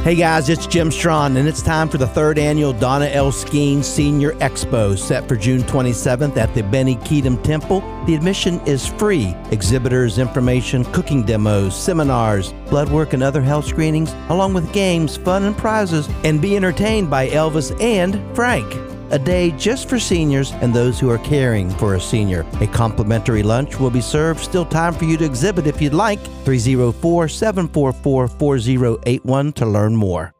Hey guys, it's Jim Strawn, and it's time for the third annual Donna L. Skeen Senior Expo, set for June 27th at the Benny Keatum Temple. The admission is free. Exhibitors, information, cooking demos, seminars, blood work, and other health screenings, along with games, fun, and prizes, and be entertained by Elvis and Frank. A day just for seniors and those who are caring for a senior. A complimentary lunch will be served. Still time for you to exhibit if you'd like. 304-744-4081 to learn more.